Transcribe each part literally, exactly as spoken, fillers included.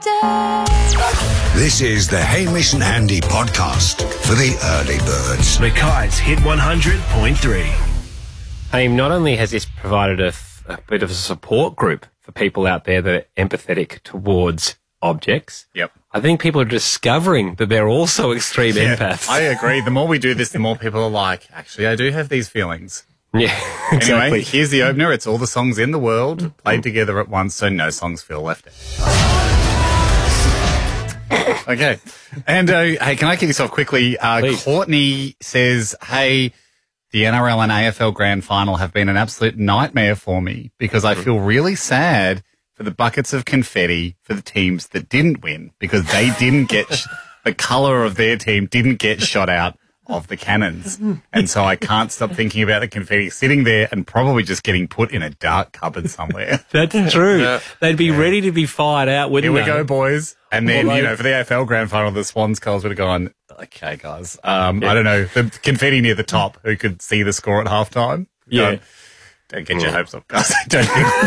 day. This is the Hamish and Andy podcast for the early birds. Mackay's Hit one hundred point three. Hey, not only has this provided a, a bit of a support group for people out there that are empathetic towards objects, Yep. I think people are discovering that they're also extreme empaths. I agree. The more we do this, the more people are like, actually, I do have these feelings. Yeah, exactly. Anyway, here's the opener. It's all the songs in the world played together at once, so no songs feel left out. Okay. And, uh, hey, can I kick this off quickly? Uh, Please. Courtney says, hey, the N R L and A F L Grand Final have been an absolute nightmare for me because I feel really sad for the buckets of confetti for the teams that didn't win because they didn't get, sh- the colour of their team didn't get shot out of the cannons. And so I can't stop thinking about the confetti sitting there and probably just getting put in a dark cupboard somewhere. That's true. They'd be ready to be fired out, wouldn't Here they? we go, boys. And then, Well, you they- know, for the A F L Grand Final, the Swans colours would have gone, okay, guys. Um, I don't know, the confetti near the top who could see the score at halftime. Yeah. Gone, don't get your hopes up, guys. don't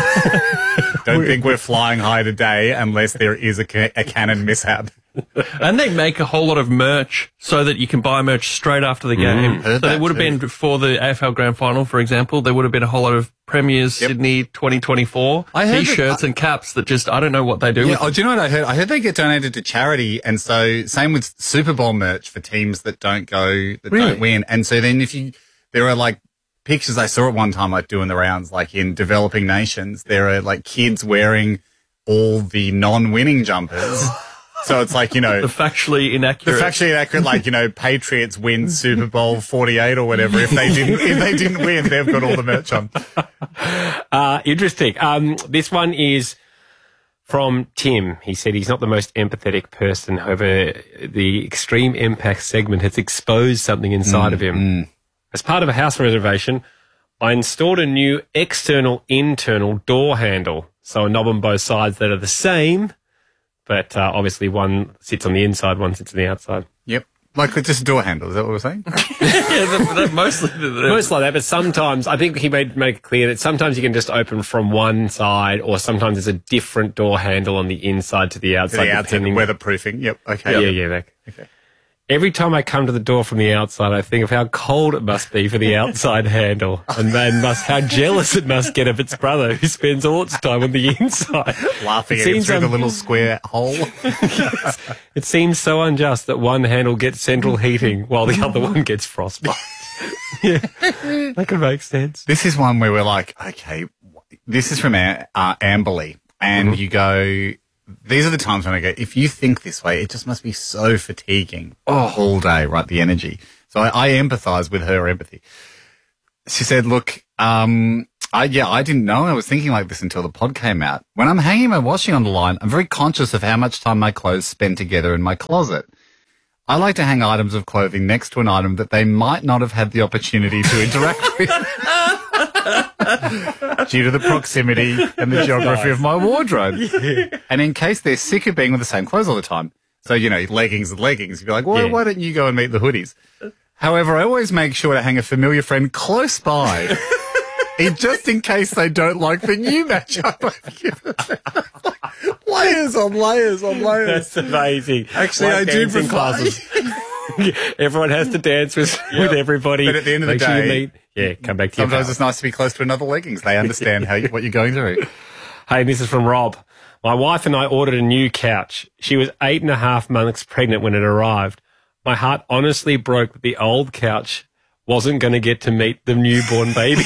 think, don't think we're flying high today unless there is a, ca- a cannon mishap. And they make a whole lot of merch so that you can buy merch straight after the game. heard so that there would have too. been, for the A F L Grand Final, for example, there would have been a whole lot of Premiers Yep. Sydney twenty twenty-four I heard that- T-shirts and caps that just, I don't know what they do Yeah, with oh, do you know what I heard? I heard they get donated to charity, and so same with Super Bowl merch for teams that don't go, that Really? don't win. And so then if you, there are like pictures I saw at one time, like doing the rounds, like in developing nations, there are like kids wearing all the non-winning jumpers. So it's like, you know, the factually the inaccurate. factually inaccurate, like, you know, Patriots win Super Bowl forty-eight or whatever. If they didn't, if they didn't win, they've got all the merch on. Uh, interesting. Um, this one is from Tim. He said he's not the most empathetic person. However, the extreme impact segment has exposed something inside of him. As part of a house renovation, I installed a new external internal door handle. So a knob on both sides that are the same, but uh, obviously one sits on the inside, one sits on the outside. Yep. Like just a door handle. Is that what we're saying? yeah, that, that mostly. The, the, Most like that, but sometimes, I think he made make it clear that sometimes you can just open from one side, or sometimes there's a different door handle on the inside to the To outside. the outside, depending- weatherproofing. Yep. Okay. Yeah, yeah, that. Okay. Every time I come to the door from the outside, I think of how cold it must be for the outside handle, and then must how jealous it must get of its brother who spends all its time on the inside. Laughing It at him seems through the un- little square hole. It seems so unjust that one handle gets central heating while the other one gets frostbite. Yeah, that could make sense. This is one where we're like, okay, this is from uh, Amberley, and you go, these are the times when I go, if you think this way, it just must be so fatiguing all day, right? The energy. So I, I empathise with her empathy. She said, look, um, I, yeah, I didn't know I was thinking like this until the pod came out. When I'm hanging my washing on the line, I'm very conscious of how much time my clothes spend together in my closet. I like to hang items of clothing next to an item that they might not have had the opportunity to interact with due to the proximity and the geography of my wardrobe. And in case they're sick of being with the same clothes all the time. So, you know, leggings and leggings. You'd be like, well, Yeah. why don't you go and meet the hoodies? However, I always make sure to hang a familiar friend close by. It, just in case they don't like the new matchup I've given them. Layers on layers on layers. That's amazing. Actually, Like I do dancing prefer- classes. Everyone has to dance with, with everybody. But at the end of the Make sure you day- meet. Yeah, come back to your Sometimes pal. it's nice to be close to another leggings. They understand how you, what you're going through. Hey, this is from Rob. My wife and I ordered a new couch. She was eight and a half months pregnant when it arrived. My heart honestly broke that the old couch wasn't going to get to meet the newborn baby.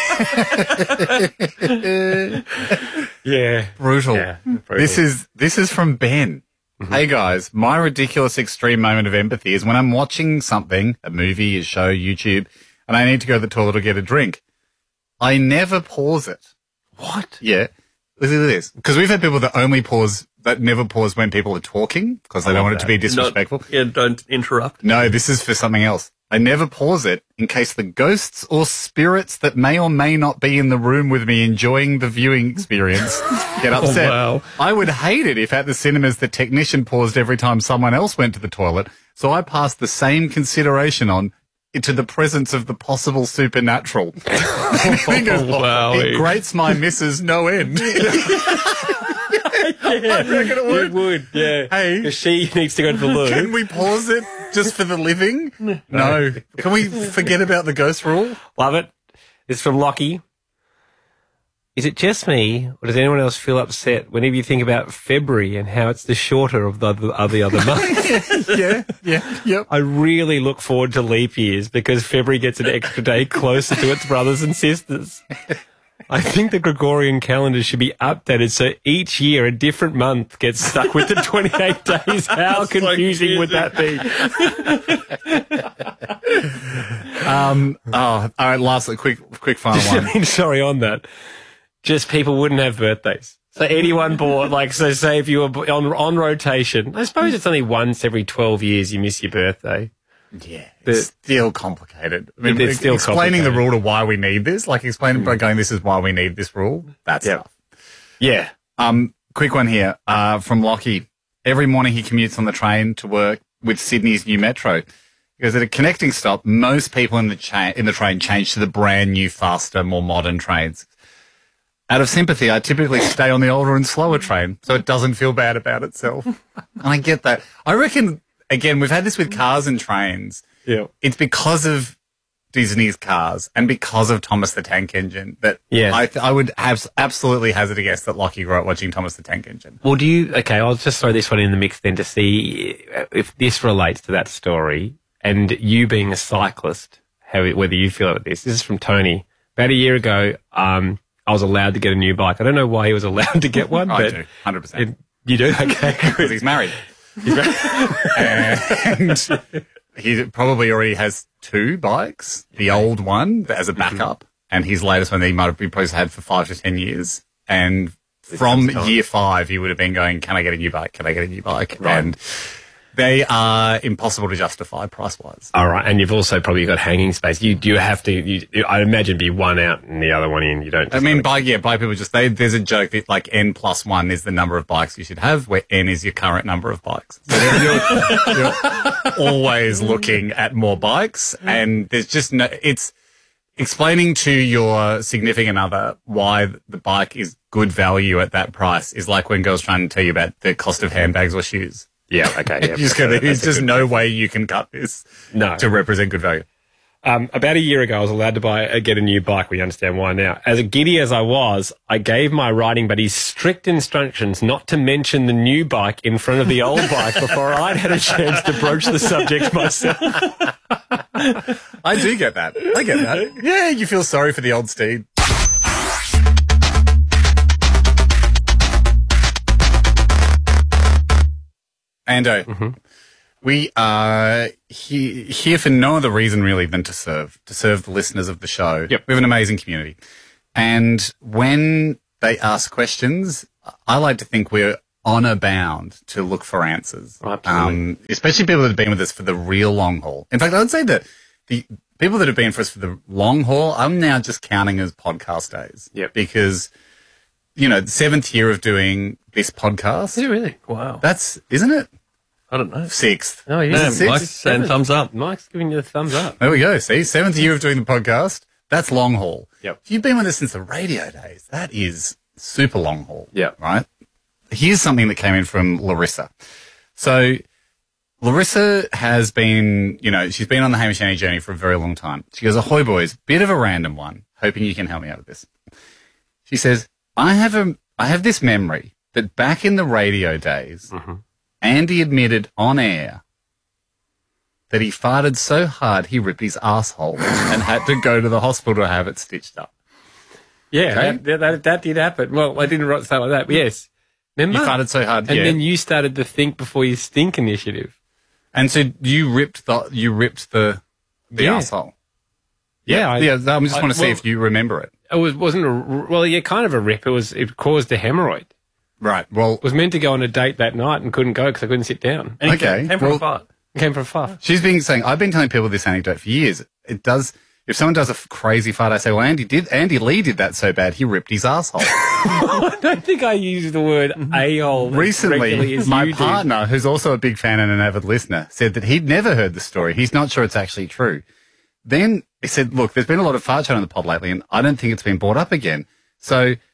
yeah. Brutal. Yeah, brutal. This is this is from Ben. Hey guys, my ridiculous extreme moment of empathy is when I'm watching something, a movie, a show, YouTube, and I need to go to the toilet or get a drink. I never pause it. What? Yeah. Listen to this. Because we've had people that only pause, that never pause when people are talking because they don't want it to be disrespectful. Not, yeah, don't interrupt. No, this is for something else. I never pause it in case the ghosts or spirits that may or may not be in the room with me enjoying the viewing experience get upset. wow. I would hate it if at the cinemas the technician paused every time someone else went to the toilet, so I passed the same consideration on to the presence of the possible supernatural. Because wow. it grates my missus no end. I reckon it would. It would, yeah. Hey. Because she needs to go to the loo. Can we pause it just for the living? No. Can we forget about the ghost rule? Love it. It's from Lockie. Is it just me, or does anyone else feel upset whenever you think about February and how it's the shorter of the, of the other months? Yeah, yeah, yep. I really look forward to leap years because February gets an extra day closer to its brothers and sisters. I think the Gregorian calendar should be updated so each year a different month gets stuck with the twenty-eight days. How confusing would that be? um, oh, all right, lastly, quick, quick final Just, one. I mean, sorry on that. Just people wouldn't have birthdays. So anyone born, like, so say if you were on on rotation, I suppose it's only once every twelve years you miss your birthday. Yeah, it's still complicated. I mean, It's still explaining the complicated. rule to why we need this, like explaining by going, this is why we need this rule. That's Yeah. tough. Yeah. Um, quick one here, uh, from Lockie. Every morning he commutes on the train to work with Sydney's new metro. Because at a connecting stop, most people in the cha- in the train change to the brand new, faster, more modern trains. Out of sympathy, I typically stay on the older and slower train, so it doesn't feel bad about itself. And I get that. I reckon, again, we've had this with cars and trains. Yeah. It's because of Disney's Cars and because of Thomas the Tank Engine that Yes. I, th- I would have absolutely hazard a guess that Lockie grew up watching Thomas the Tank Engine. Well, do you, okay, I'll just throw this one in the mix then to see if this relates to that story and you being a cyclist, how it, whether you feel about this. This is from Tony. About a year ago, um, I was allowed to get a new bike. I don't know why he was allowed to get one, I but do, one hundred percent. it, you do? Okay, Because good. he's married. And he probably already has two bikes. The old one as a backup and his latest one that he might have been probably had for five to ten years. And from year five, he would have been going, can I get a new bike? Can I get a new bike? Right. And they are impossible to justify price-wise. All right, and you've also probably got hanging space. You do have to, you, I imagine, be one out and the other one in. You don't. I mean, bike, yeah, bike people just, they, there's a joke that like N plus one is the number of bikes you should have, where N is your current number of bikes. So you're, you're always looking at more bikes, and there's just no, it's explaining to your significant other why the bike is good value at that price is like when girls trying to tell you about the cost of handbags or shoes. Yeah. Okay. Yeah. You just go, there's just no way you can cut this No. to represent good value. Um, about a year ago, I was allowed to buy uh, get a new bike. We understand why now. As giddy as I was, I gave my riding buddies strict instructions not to mention the new bike in front of the old bike before I'd had a chance to broach the subject myself. I do get that. I get that. Yeah, you feel sorry for the old steed. Ando, Mm-hmm. we are he, here for no other reason really than to serve, to serve the listeners of the show. Yep. We have an amazing community. And when they ask questions, I like to think we're honor bound to look for answers. Absolutely. Um, especially people that have been with us for the real long haul. In fact, I would say that the people that have been for us for the long haul, I'm now just counting as podcast days. Yep. Because, you know, the seventh year of doing this podcast. Is it really? Wow. That's, isn't it? I don't know. Sixth. Oh, yeah. Damn, six? Mike's saying thumbs up. Mike's giving you the thumbs up. There we go. See, seventh year of doing the podcast. That's long haul. Yep. If you've been with us since the radio days, that is super long haul. Yep. Right? Here's something that came in from Larissa. So Larissa has been, you know, she's been on the Hamish and Andy journey for a very long time. She goes, ahoy boys, bit of a random one. Hoping you can help me out with this. She says, I have a, I have this memory that back in the radio days, Andy admitted on air that he farted so hard he ripped his asshole and had to go to the hospital to have it stitched up. Yeah, Okay. that, that, that did happen. Well, I didn't write something like that, but yes. You Remember? farted so hard, and yeah. then you started the Think Before You Stink initiative. and so you ripped the you ripped the the Yeah. asshole. Yeah, I, Yeah, I just I- want to see well- if you remember it. it was, wasn't a, well, yeah, kind of a rip. It was, it caused a hemorrhoid. Right. Well, Was meant to go on a date that night and couldn't go because I couldn't sit down. And he Okay, Came, came from well- a fart. Came for a fuff. she's been saying I've been telling people this anecdote for years. It does. If someone does a f- crazy fart, I say, "Well, Andy did. Andy Lee did that so bad he ripped his asshole." I don't think I used the word a-hole as regularly Recently, as my you did. partner, who's also a big fan and an avid listener, said that he'd never heard the story. He's not sure it's actually true. Then he said, look, there's been a lot of fart chat on the pod lately, and I don't think it's been brought up again. So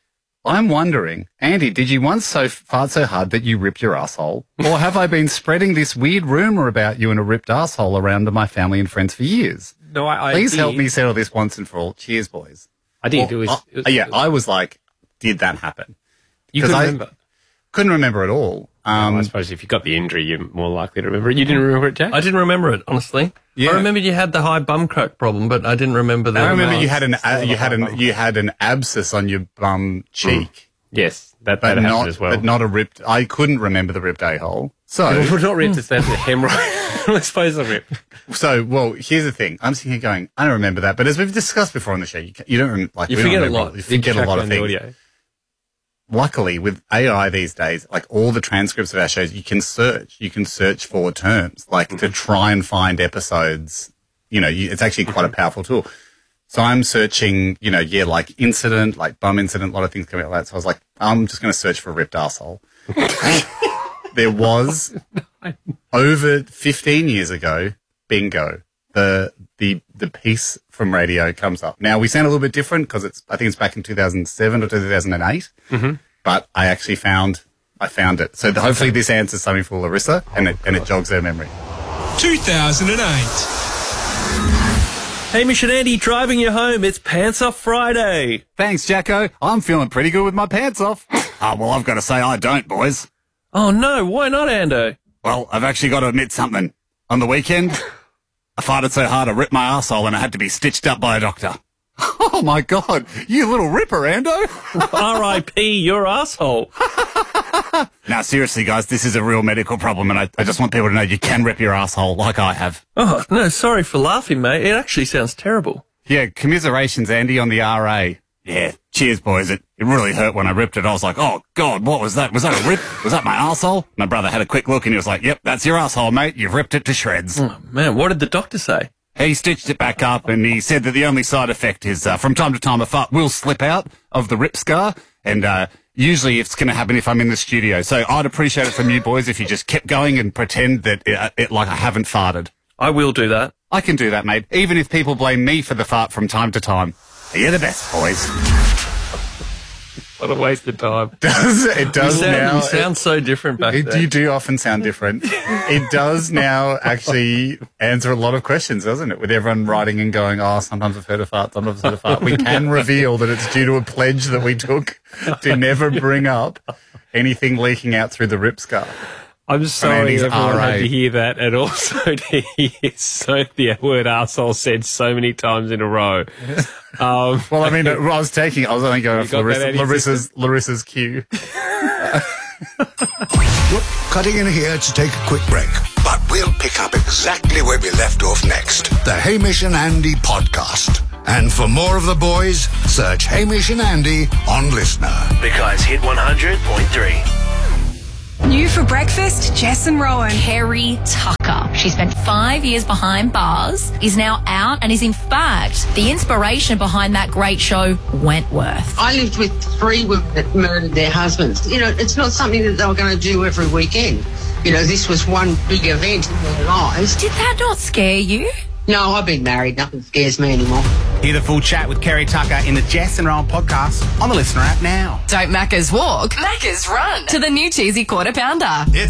I'm wondering, Andy, did you once so fart so hard that you ripped your asshole? Or have I been spreading this weird rumour about you and a ripped asshole around to my family and friends for years? No, I, I Please did. help me settle this once and for all. Cheers, boys. I did. Well, it was, I- it was yeah, I was like, did that happen? You 'Cause couldn't I- remember. Couldn't remember at all. Um, Well, I suppose if you got the injury, you're more likely to remember it. You didn't remember it, Jack? I didn't remember it, honestly. Yeah. I remembered you had the high bum crack problem, but I didn't remember the. I remember you uh, had an uh, you had an you had an abscess on your bum cheek, Yes, that, but that happened not as well. but not a ripped. I couldn't remember the ripped a hole. So Well, not ripped, it's that's a hemorrhoid. I suppose a rip. so well. Here's the thing. I'm sitting here going, I don't remember that. But as we've discussed before on the show, you, ca- you don't rem- like You we don't forget a remember- lot. You forget a Track lot of down the things. audio. Luckily, with A I these days, like all the transcripts of our shows, you can search. You can search for terms, like to try and find episodes. You know, you, it's actually quite a powerful tool. So I'm searching, you know, yeah, like incident, like bum incident, a lot of things come out like that. So I was like, I'm just going to search for ripped arsehole. There was, over fifteen years ago, bingo, the the the piece from radio comes up. Now, we sound a little bit different because it's, I think it's back in two thousand seven or two thousand eight, mm-hmm. but I actually found, I found it. So hopefully this answers something for Larissa and it, and it jogs her memory. two thousand eight. Hamish and Andy driving you home. It's Pants Off Friday. Thanks, Jacko. I'm feeling pretty good with my pants off. Oh, well, I've got to say I don't, boys. Oh no, why not, Ando? Well, I've actually got to admit something. On the weekend, I farted so hard I ripped my arsehole and I had to be stitched up by a doctor. Oh, my God. You little ripper, Ando. R I P your asshole. Now, seriously, guys, this is a real medical problem, and I, I just want people to know you can rip your asshole like I have. Oh no, sorry for laughing, mate. It actually sounds terrible. Yeah, commiserations, Andy, on the R A. Yeah, cheers, boys. It, it really hurt when I ripped it. I was like, oh, God, what was that? Was that a rip? Was that my arsehole? My brother had a quick look, and he was like, yep, that's your arsehole, mate. You've ripped it to shreds. Oh, man, what did the doctor say? He stitched it back up, and he said that the only side effect is uh, from time to time a fart will slip out of the rip scar, and uh, usually it's going to happen if I'm in the studio. So I'd appreciate it from you boys if you just kept going and pretend that it, it like I haven't farted. I will do that. I can do that, mate, even if people blame me for the fart from time to time. You're the best, boys. What a waste of time. Does it You does sound, now? you sound so different back It, then. you do often sound different. It does now actually answer a lot of questions, doesn't it? With everyone writing and going, oh, sometimes I've heard a fart, sometimes I've heard a fart. We can reveal that it's due to a pledge that we took to never bring up anything leaking out through the rip scar. I'm sorry Andy's everyone R A. had to hear that, and also to hear so the word arsehole said so many times in a row. Um, Well, I mean, I was taking, I was only going off got that Larissa, out of your Larissa's, Larissa's cue. Cutting in here to take a quick break, but we'll pick up exactly where we left off next. The Hamish and Andy podcast. And for more of the boys, search Hamish and Andy on Listener. The guys hit one hundred point three. New for breakfast, Jess and Rowan. Kerry Tucker. She spent five years behind bars, is now out, and is in fact the inspiration behind that great show, Wentworth. I lived with three women that murdered their husbands. You know, it's not something that they were going to do every weekend. You know, this was one big event in their lives. Did that not scare you? No, I've been married. Nothing scares me anymore. Hear the full chat with Kerry Tucker in the Jess and Rowan podcast on the Listener app now. Don't Macca's walk, Macca's run to the new cheesy quarter pounder. It's